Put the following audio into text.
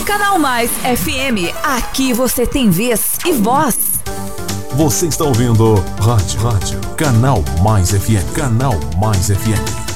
Canal Mais FM. Aqui você tem vez e voz. Você está ouvindo Rádio Canal Mais FM. Canal Mais FM.